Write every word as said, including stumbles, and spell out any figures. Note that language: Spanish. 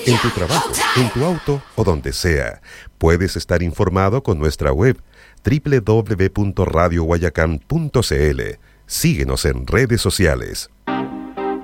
en tu trabajo, en tu auto o donde sea. Puedes estar informado con nuestra web doble u doble u doble u punto radio guayacán punto c l. Síguenos en redes sociales.